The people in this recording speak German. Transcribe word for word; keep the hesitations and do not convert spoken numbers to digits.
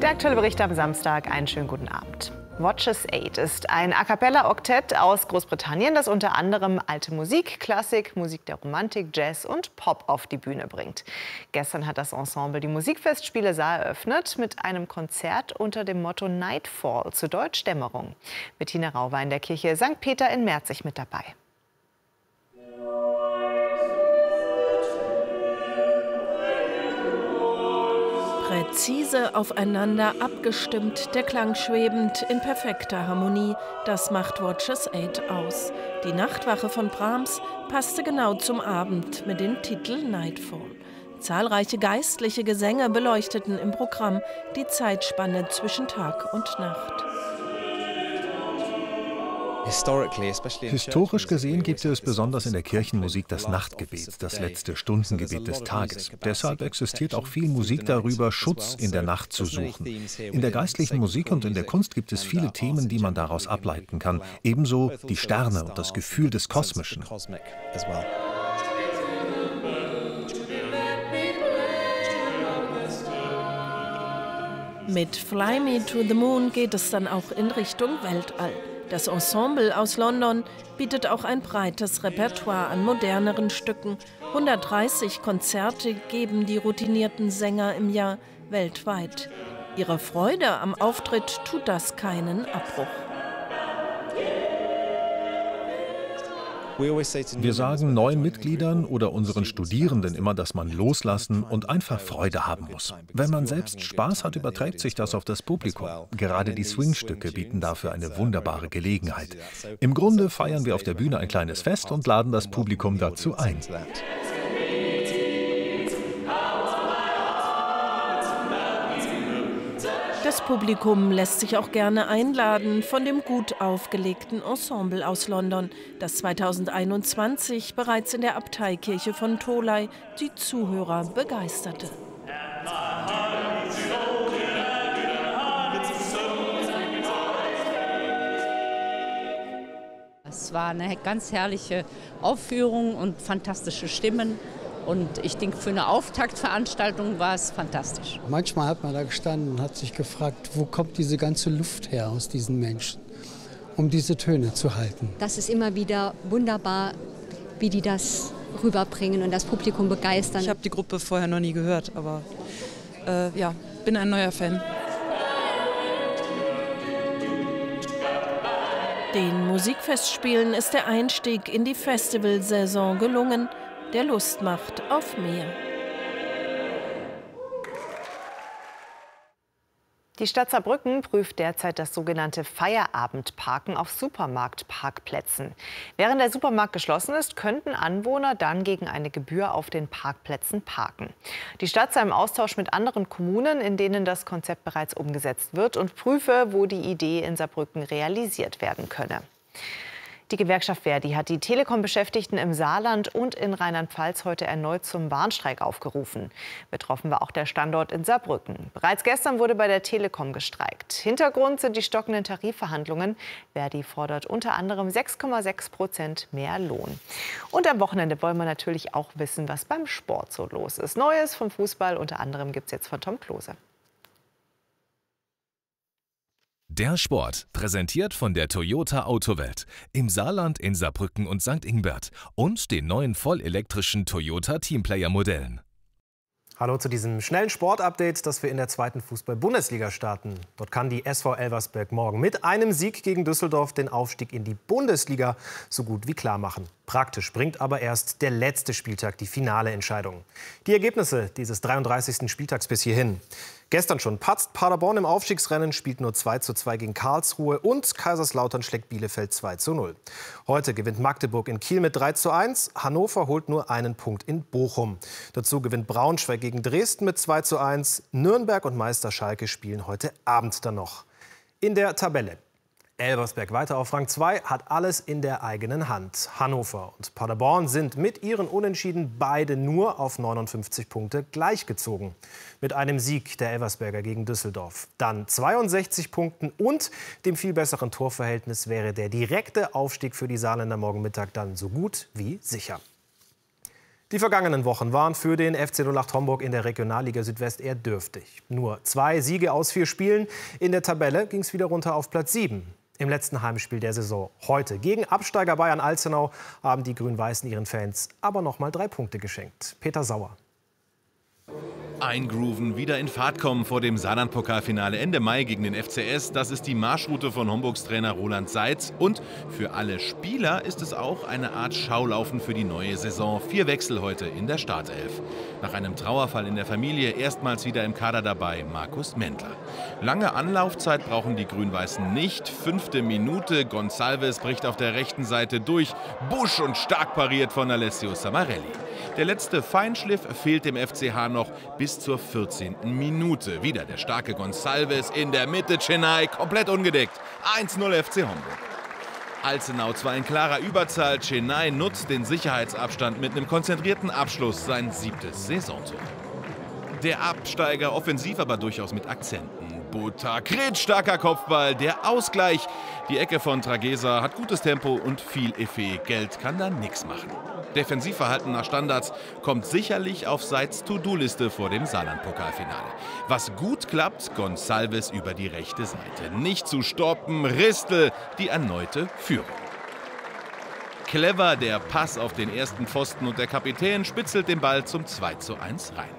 Der aktuelle Bericht am Samstag. Einen schönen guten Abend. Watches Eight ist ein A-cappella-Oktett aus Großbritannien, das unter anderem alte Musik, Klassik, Musik der Romantik, Jazz und Pop auf die Bühne bringt. Gestern hat das Ensemble die Musikfestspiele Saar eröffnet mit einem Konzert unter dem Motto Nightfall, zu Deutsch Dämmerung. Bettina Rau war in der Kirche Sankt Peter in Merzig mit dabei. Präzise aufeinander abgestimmt, der Klang schwebend in perfekter Harmonie, das macht Watches Eight aus. Die Nachtwache von Brahms passte genau zum Abend mit dem Titel Nightfall. Zahlreiche geistliche Gesänge beleuchteten im Programm die Zeitspanne zwischen Tag und Nacht. Historisch gesehen gibt es besonders in der Kirchenmusik das Nachtgebet, das letzte Stundengebet des Tages. Deshalb existiert auch viel Musik darüber, Schutz in der Nacht zu suchen. In der geistlichen Musik und in der Kunst gibt es viele Themen, die man daraus ableiten kann. Ebenso die Sterne und das Gefühl des Kosmischen. Mit Fly Me to the Moon geht es dann auch in Richtung Weltall. Das Ensemble aus London bietet auch ein breites Repertoire an moderneren Stücken. hundertdreißig Konzerte geben die routinierten Sänger im Jahr weltweit. Ihrer Freude am Auftritt tut das keinen Abbruch. Wir sagen neuen Mitgliedern oder unseren Studierenden immer, dass man loslassen und einfach Freude haben muss. Wenn man selbst Spaß hat, überträgt sich das auf das Publikum. Gerade die Swing-Stücke bieten dafür eine wunderbare Gelegenheit. Im Grunde feiern wir auf der Bühne ein kleines Fest und laden das Publikum dazu ein. Das Publikum lässt sich auch gerne einladen von dem gut aufgelegten Ensemble aus London, das zweitausendeinundzwanzig bereits in der Abteikirche von Tolai die Zuhörer begeisterte. Es war eine ganz herrliche Aufführung und fantastische Stimmen. Und ich denke, für eine Auftaktveranstaltung war es fantastisch. Manchmal hat man da gestanden und hat sich gefragt, wo kommt diese ganze Luft her aus diesen Menschen, um diese Töne zu halten. Das ist immer wieder wunderbar, wie die das rüberbringen und das Publikum begeistern. Ich habe die Gruppe vorher noch nie gehört, aber äh, ja, bin ein neuer Fan. Den Musikfestspielen ist der Einstieg in die Festivalsaison gelungen, der Lust macht auf mehr. Die Stadt Saarbrücken prüft derzeit das sogenannte Feierabendparken auf Supermarktparkplätzen. Während der Supermarkt geschlossen ist, könnten Anwohner dann gegen eine Gebühr auf den Parkplätzen parken. Die Stadt sei im Austausch mit anderen Kommunen, in denen das Konzept bereits umgesetzt wird, und prüfe, wo die Idee in Saarbrücken realisiert werden könne. Die Gewerkschaft ver.di hat die Telekom-Beschäftigten im Saarland und in Rheinland-Pfalz heute erneut zum Warnstreik aufgerufen. Betroffen war auch der Standort in Saarbrücken. Bereits gestern wurde bei der Telekom gestreikt. Hintergrund sind die stockenden Tarifverhandlungen. ver.di fordert unter anderem sechs Komma sechs Prozent mehr Lohn. Und am Wochenende wollen wir natürlich auch wissen, was beim Sport so los ist. Neues vom Fußball unter anderem gibt es jetzt von Tom Klose. Der Sport, präsentiert von der Toyota Autowelt, im Saarland, in Saarbrücken und Sankt Ingbert und den neuen vollelektrischen Toyota Teamplayer-Modellen. Hallo zu diesem schnellen Sportupdate, das wir in der zweiten Fußball-Bundesliga starten. Dort kann die S V Elversberg morgen mit einem Sieg gegen Düsseldorf den Aufstieg in die Bundesliga so gut wie klar machen. Praktisch bringt aber erst der letzte Spieltag die finale Entscheidung. Die Ergebnisse dieses dreiunddreißigsten Spieltags bis hierhin. Gestern schon patzt Paderborn im Aufstiegsrennen, spielt nur zwei zu zwei gegen Karlsruhe und Kaiserslautern schlägt Bielefeld zwei zu null. Heute gewinnt Magdeburg in Kiel mit drei zu eins, Hannover holt nur einen Punkt in Bochum. Dazu gewinnt Braunschweig gegen Dresden mit zwei zu eins, Nürnberg und Meister Schalke spielen heute Abend dann noch. In der Tabelle. Elversberg weiter auf Rang zwei, hat alles in der eigenen Hand. Hannover und Paderborn sind mit ihren Unentschieden beide nur auf neunundfünfzig Punkte gleichgezogen. Mit einem Sieg der Elversberger gegen Düsseldorf, dann zweiundsechzig Punkten und dem viel besseren Torverhältnis wäre der direkte Aufstieg für die Saarländer morgen Mittag dann so gut wie sicher. Die vergangenen Wochen waren für den F C null acht Homburg in der Regionalliga Südwest eher dürftig. Nur zwei Siege aus vier Spielen. In der Tabelle ging es wieder runter auf Platz sieben. Im letzten Heimspiel der Saison heute gegen Absteiger Bayern Alzenau haben die Grün-Weißen ihren Fans aber noch mal drei Punkte geschenkt. Peter Sauer. Eingrooven, wieder in Fahrt kommen vor dem Saarland-Pokalfinale Ende Mai gegen den F C S. Das ist die Marschroute von Homburgs Trainer Roland Seitz. Und für alle Spieler ist es auch eine Art Schaulaufen für die neue Saison. Vier Wechsel heute in der Startelf. Nach einem Trauerfall in der Familie erstmals wieder im Kader dabei Markus Mendler. Lange Anlaufzeit brauchen die Grün-Weißen nicht. Fünfte Minute, Gonçalves bricht auf der rechten Seite durch. Busch und stark pariert von Alessio Samarelli. Der letzte Feinschliff fehlt dem F C H noch bis zur vierzehnten Minute. Wieder der starke Gonçalves in der Mitte, Chennai komplett ungedeckt. eins null F C Homburg. Alzenau zwar in klarer Überzahl, Chennai nutzt den Sicherheitsabstand mit einem konzentrierten Abschluss, sein siebtes Saisontor. Der Absteiger offensiv, aber durchaus mit Akzenten. Bota, starker Kopfball, der Ausgleich. Die Ecke von Tragesa hat gutes Tempo und viel Effet. Geld kann da nichts machen. Defensivverhalten nach Standards kommt sicherlich auf Seitz To-Do-Liste vor dem Saarland-Pokalfinale. Was gut klappt, Gonçalves über die rechte Seite. Nicht zu stoppen, Ristel die erneute Führung. Clever der Pass auf den ersten Pfosten und der Kapitän spitzelt den Ball zum zwei zu eins rein.